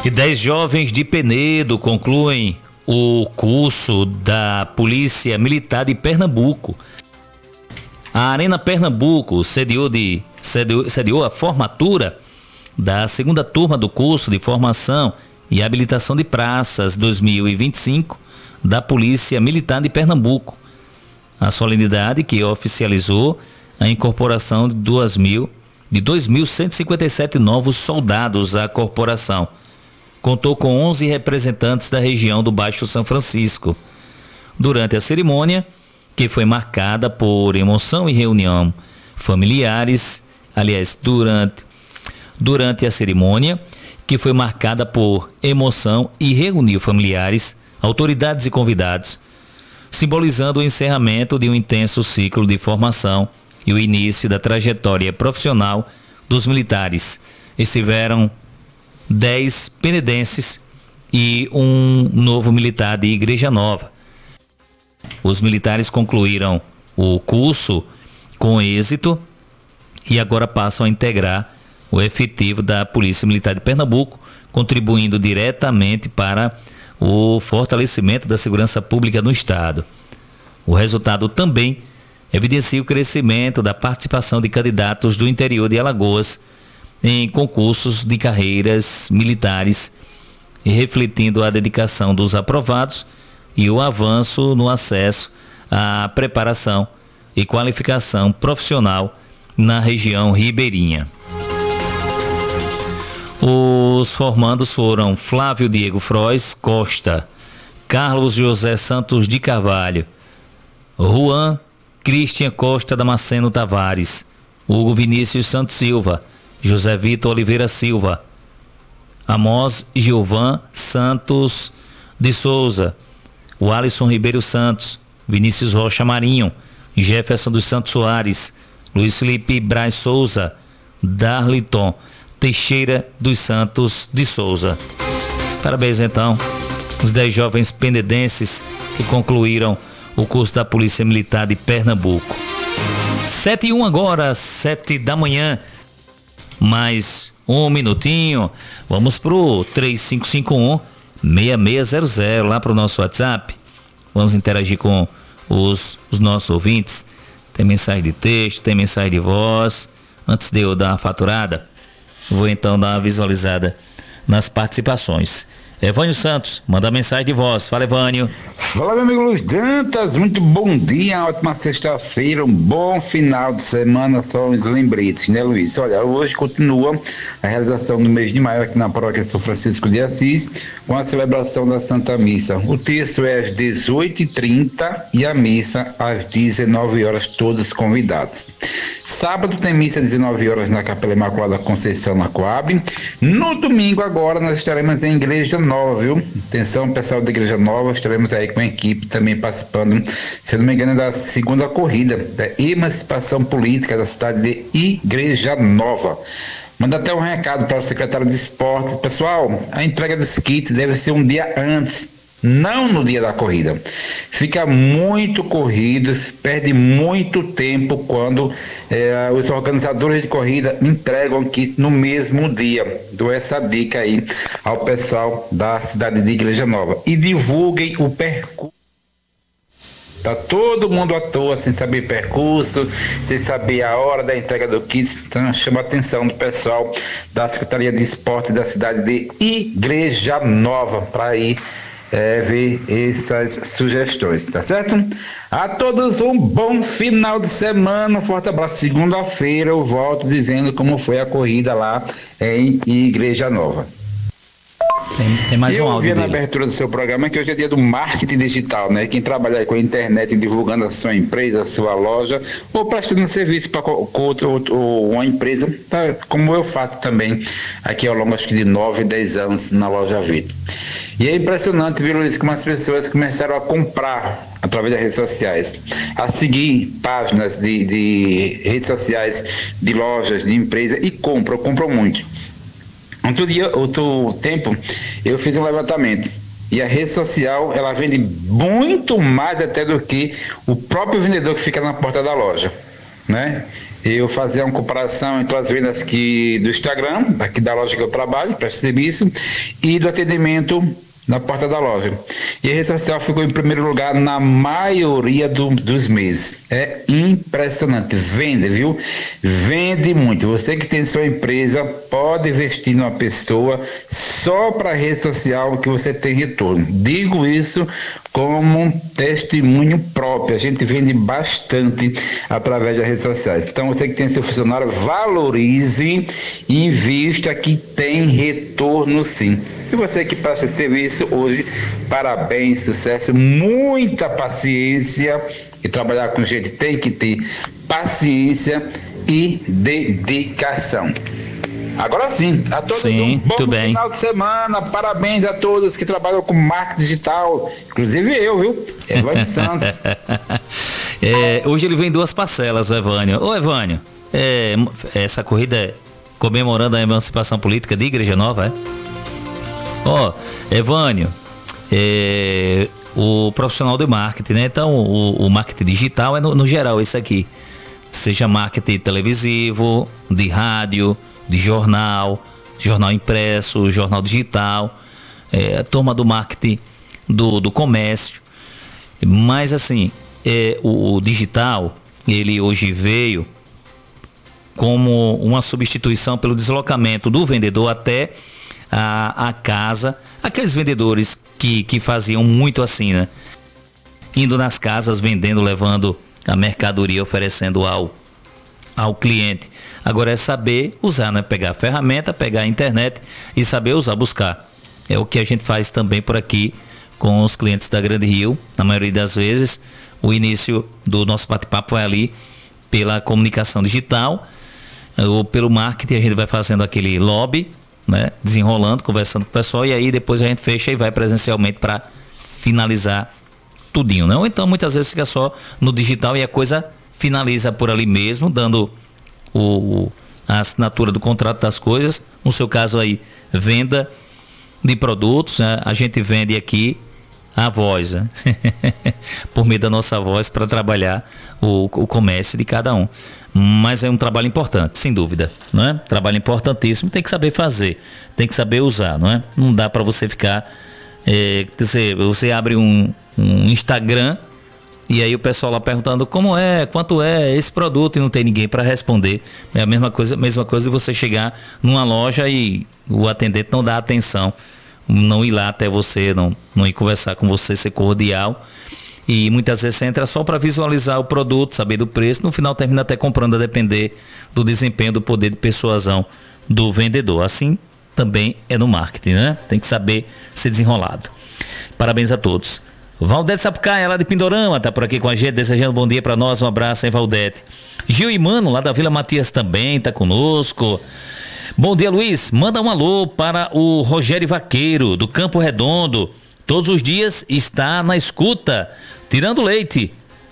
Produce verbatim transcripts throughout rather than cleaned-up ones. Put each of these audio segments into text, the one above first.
E dez jovens de Penedo concluem o curso da Polícia Militar de Pernambuco. A Arena Pernambuco sediou, de, sediou, sediou a formatura da segunda turma do curso de formação e habilitação de praças dois mil e vinte e cinco da Polícia Militar de Pernambuco. A solenidade que oficializou a incorporação de dois mil cento e cinquenta e sete novos soldados à corporação. Contou com onze representantes da região do Baixo São Francisco. Durante a cerimônia, que foi marcada por emoção e reunião familiares, aliás, durante, durante a cerimônia, que foi marcada por emoção e reuniu familiares, autoridades e convidados, simbolizando o encerramento de um intenso ciclo de formação e o início da trajetória profissional dos militares. Estiveram dez penedenses e um novo militar de Igreja Nova. Os militares concluíram o curso com êxito e agora passam a integrar o efetivo da Polícia Militar de Pernambuco, contribuindo diretamente para o fortalecimento da segurança pública no Estado. O resultado também evidencia o crescimento da participação de candidatos do interior de Alagoas em concursos de carreiras militares e refletindo a dedicação dos aprovados e o avanço no acesso à preparação e qualificação profissional na região ribeirinha. Os formandos foram Flávio Diego Frois Costa, Carlos José Santos de Carvalho, Juan Cristian Costa Damasceno Tavares, Hugo Vinícius Santos Silva, José Vitor Oliveira Silva, Amós Gilvan Santos de Souza, o Alisson Ribeiro Santos, Vinícius Rocha Marinho, Jefferson dos Santos Soares, Luiz Felipe Braz Souza, Darliton Teixeira dos Santos de Souza. Parabéns então, os dez jovens penedenses que concluíram o curso da Polícia Militar de Pernambuco. Sete e um agora, sete da manhã. Mais um minutinho. Vamos pro três cinco cinco um, seis seis zero zero, lá pro nosso WhatsApp. Vamos interagir com os, os nossos ouvintes. Tem mensagem de texto, tem mensagem de voz. Antes de eu dar uma faturada, vou então dar uma visualizada nas participações. Evânio Santos, manda mensagem de voz. Fala, Evânio. Fala, meu amigo Luiz Dantas, muito bom dia, ótima sexta-feira, um bom final de semana, só uns lembretes, né, Luiz? Olha, hoje continua a realização do mês de maio aqui na paróquia São Francisco de Assis, com a celebração da Santa Missa. O terço é às dezoito e trinta e a missa às dezenove horas, todos convidados. Sábado tem missa às dezenove horas na Capela Imaculada Conceição, na Coab. No domingo agora nós estaremos em Igreja Nova, viu? Atenção, pessoal da Igreja Nova, estaremos aí com a equipe também participando, se não me engano, da segunda corrida da emancipação política da cidade de Igreja Nova. Manda até um recado para o secretário de esporte. Pessoal, a entrega dos kits deve ser um dia antes, não no dia da corrida. Fica muito corrido, perde muito tempo quando é, os organizadores de corrida entregam kit no mesmo dia. Dou essa dica aí ao pessoal da cidade de Igreja Nova. E divulguem o percurso. Tá todo mundo à toa, sem saber percurso, sem saber a hora da entrega do kit. Então chama a atenção do pessoal da Secretaria de Esporte da cidade de Igreja Nova para ir É, ver essas sugestões, tá certo? A todos um bom final de semana, forte abraço. Segunda-feira eu volto dizendo como foi a corrida lá em Igreja Nova. Tem, tem mais um áudio Eu vi na dele. abertura do seu programa que hoje é dia do marketing digital, né? Quem trabalha aí com a internet, divulgando a sua empresa, a sua loja, ou prestando serviço para outra uma empresa, tá? Como eu faço também aqui ao longo, acho que de nove, dez anos na loja Vitor. E é impressionante, viu, Luiz, como as pessoas começaram a comprar através das redes sociais, a seguir páginas de, de redes sociais, de lojas, de empresas, e compram, compram muito. Outro dia, outro tempo, eu fiz um levantamento e a rede social, ela vende muito mais até do que o próprio vendedor que fica na porta da loja, né? eu fazer uma comparação entre as vendas aqui do Instagram, aqui da loja que eu trabalho, presta serviço, e do atendimento na porta da loja. E a rede social ficou em primeiro lugar na maioria do, dos meses. É impressionante. Vende, viu? Vende muito. Você que tem sua empresa, pode investir numa pessoa só para a rede social que você tem retorno. Digo isso como testemunho próprio. A gente vende bastante através das redes sociais. Então, você que tem seu funcionário, valorize e invista, que tem retorno sim. E você que presta serviço hoje, parabéns, sucesso, muita paciência. E trabalhar com gente tem que ter paciência e dedicação. Agora sim, a todos sim, um bom bem. final de semana, parabéns a todos que trabalham com marketing digital, inclusive eu, viu? Evânio Santos. É, hoje ele vem em duas parcelas, o Evânio. Ô Evânio, é, essa corrida é comemorando a emancipação política de Igreja Nova, é? Ó, Evânio, é, o profissional de marketing, né? Então, o, o marketing digital é no, no geral isso aqui. Seja marketing televisivo, de rádio, de jornal, jornal impresso, jornal digital, é, a turma do marketing do, do comércio. Mas assim, é, o, o digital, ele hoje veio como uma substituição pelo deslocamento do vendedor até a, a casa. Aqueles vendedores que, que faziam muito assim, né? Indo nas casas, vendendo, levando a mercadoria, oferecendo ao ao cliente. Agora é saber usar, né? Pegar a ferramenta, pegar a internet e saber usar, buscar. É o que a gente faz também por aqui com os clientes da Grande Rio. Na maioria das vezes, o início do nosso bate-papo vai ali pela comunicação digital ou pelo marketing. A gente vai fazendo aquele lobby, né? Desenrolando, conversando com o pessoal, e aí depois a gente fecha e vai presencialmente para finalizar tudinho, né? Ou então muitas vezes fica só no digital e a coisa finaliza por ali mesmo, dando o, a assinatura do contrato das coisas. No seu caso aí, venda de produtos, né? A gente vende aqui a voz, né? Por meio da nossa voz, para trabalhar o, o comércio de cada um. Mas é um trabalho importante, sem dúvida, não é? Trabalho importantíssimo, tem que saber fazer, tem que saber usar, não é? Não dá para você ficar, é, você, você abre um, um Instagram e aí o pessoal lá perguntando como é, quanto é esse produto, e não tem ninguém para responder. É a mesma coisa, mesma coisa de você chegar numa loja e o atendente não dá atenção, não ir lá até você, não, não ir conversar com você, ser cordial. E muitas vezes você entra só para visualizar o produto, saber do preço, no final termina até comprando, a depender do desempenho, do poder de persuasão do vendedor. Assim também é no marketing, né? Tem que saber ser desenrolado. Parabéns a todos. Valdete Sapucaia, lá de Pindorama, tá por aqui com a gente, desejando bom dia para nós. Um abraço, hein, Valdete. Gil e Mano, lá da Vila Matias, também tá conosco. Bom dia, Luiz. Manda um alô para o Rogério Vaqueiro, do Campo Redondo. Todos os dias está na escuta, tirando leite.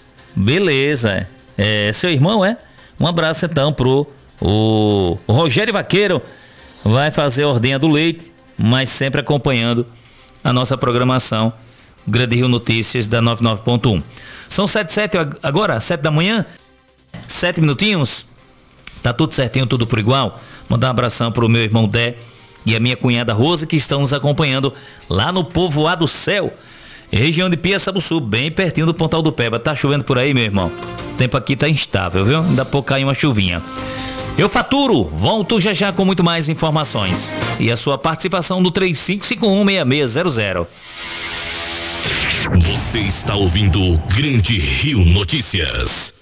Beleza. É seu irmão, é? Um abraço então pro o, o Rogério Vaqueiro. Vai fazer a ordenha do leite, mas sempre acompanhando a nossa programação Grande Rio Notícias da noventa e nove ponto um. São sete e sete agora, sete da manhã, sete minutinhos. Tá tudo certinho, tudo por igual. Mandar um abração pro meu irmão Dé e a minha cunhada Rosa, que estão nos acompanhando lá no Povoado Céu, região de Piaçabuçu, bem pertinho do Pontal do Peba. Tá chovendo por aí, meu irmão? O tempo aqui tá instável, viu? Ainda pouco cai uma chuvinha. Eu faturo, volto já já com muito mais informações. E a sua participação no três cinco cinco um, seis seis zero zero. Você está ouvindo o Grande Rio Notícias.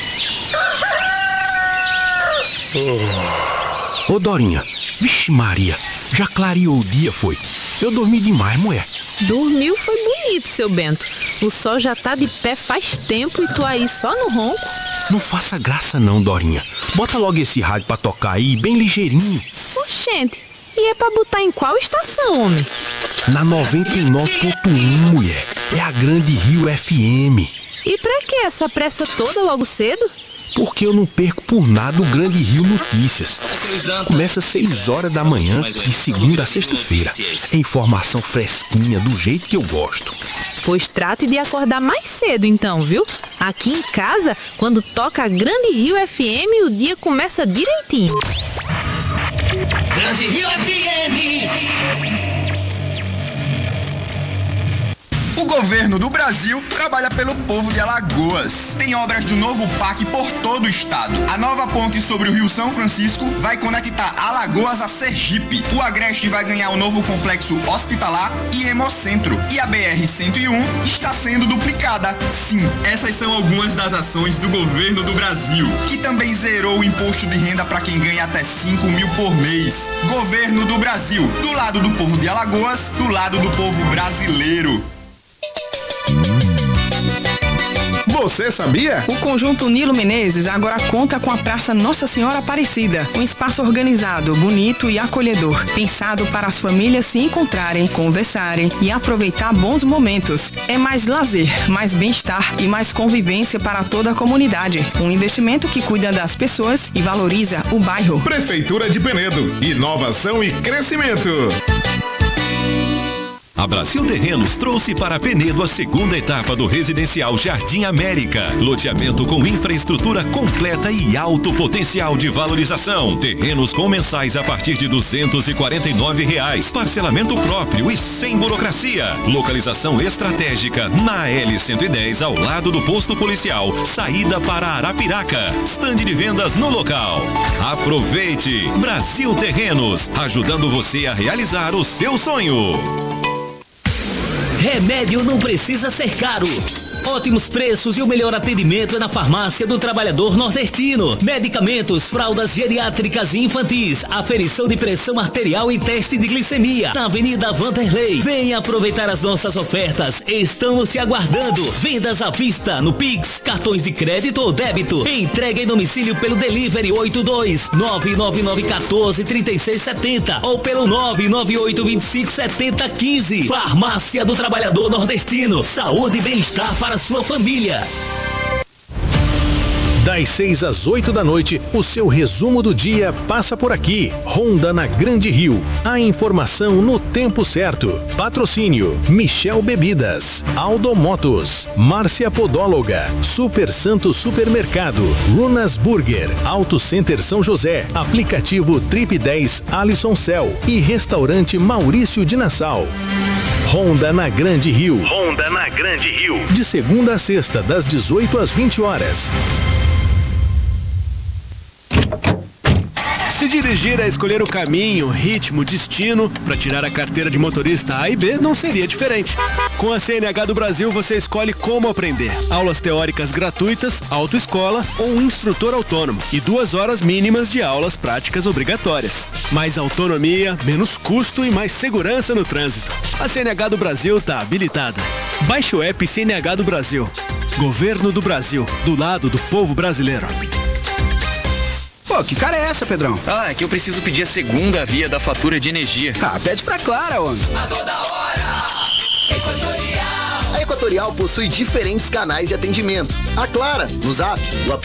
Ô Dorinha, vixe Maria, já clareou o dia, foi? Eu dormi demais, mulher. Dormiu foi bonito, seu Bento. O sol já tá de pé faz tempo e tu aí só no ronco. Não faça graça não, Dorinha. Bota logo esse rádio pra tocar aí, bem ligeirinho. Oxente, e é pra botar em qual estação, homem? Na noventa e nove ponto um, mulher. É a Grande Rio F M. E pra que essa pressa toda logo cedo? Porque eu não perco por nada o Grande Rio Notícias. Começa às seis horas da manhã, de segunda a sexta-feira. É informação fresquinha, do jeito que eu gosto. Pois trate de acordar mais cedo então, viu? Aqui em casa, quando toca a Grande Rio F M, o dia começa direitinho. Grande Rio F M. O governo do Brasil trabalha pelo povo de Alagoas. Tem obras do novo parque por todo o estado. A nova ponte sobre o Rio São Francisco vai conectar Alagoas a Sergipe. O Agreste vai ganhar o novo complexo hospitalar e hemocentro. E a B R cento e um está sendo duplicada. Sim, essas são algumas das ações do governo do Brasil, que também zerou o imposto de renda para quem ganha até cinco mil por mês. Governo do Brasil, do lado do povo de Alagoas, do lado do povo brasileiro. Você sabia? O Conjunto Nilo Menezes agora conta com a Praça Nossa Senhora Aparecida, um espaço organizado, bonito e acolhedor, pensado para as famílias se encontrarem, conversarem e aproveitar bons momentos. É mais lazer, mais bem-estar e mais convivência para toda a comunidade. Um investimento que cuida das pessoas e valoriza o bairro. Prefeitura de Penedo, inovação e crescimento. A Brasil Terrenos trouxe para Penedo a segunda etapa do residencial Jardim América. Loteamento com infraestrutura completa e alto potencial de valorização. Terrenos com mensais a partir de duzentos e quarenta e nove reais. Parcelamento próprio e sem burocracia. Localização estratégica na L cento e dez ao lado do posto policial. Saída para Arapiraca. Estande de vendas no local. Aproveite! Brasil Terrenos, ajudando você a realizar o seu sonho. Remédio não precisa ser caro. Ótimos preços e o melhor atendimento é na Farmácia do Trabalhador Nordestino. Medicamentos, fraldas geriátricas e infantis, aferição de pressão arterial e teste de glicemia. Na Avenida Vanderlei. Venha aproveitar as nossas ofertas. Estamos te aguardando. Vendas à vista no Pix, cartões de crédito ou débito. Entrega em domicílio pelo Delivery oito dois nove nove nove um quatro três seis sete zero ou pelo nove nove oito dois cinco sete zero um cinco. Farmácia do Trabalhador Nordestino. Saúde e bem-estar para a sua família. Das seis às oito da noite, o seu resumo do dia passa por aqui. Ronda na Grande Rio. A informação no tempo certo. Patrocínio: Michel Bebidas, Aldo Motos, Márcia Podóloga, Super Santo Supermercado, Runas Burger, Auto Center São José, aplicativo Trip dez Alisson Cell e Restaurante Maurício de Nassau. Ronda na Grande Rio. Ronda na Grande Rio. De segunda a sexta, das dezoito às vinte horas. Se dirigir é escolher o caminho, ritmo, destino para tirar a carteira de motorista A e B não seria diferente. Com a C N H do Brasil você escolhe como aprender. Aulas teóricas gratuitas, autoescola ou um instrutor autônomo e duas horas mínimas de aulas práticas obrigatórias. Mais autonomia, menos custo e mais segurança no trânsito. A C N H do Brasil está habilitada. Baixe o app C N H do Brasil. Governo do Brasil, do lado do povo brasileiro. Pô, que cara é essa, Pedrão? Ah, é que eu preciso pedir a segunda via da fatura de energia. Ah, pede pra Clara, homem. A toda hora, Equatorial. A Equatorial possui diferentes canais de atendimento. A Clara, no Zap, o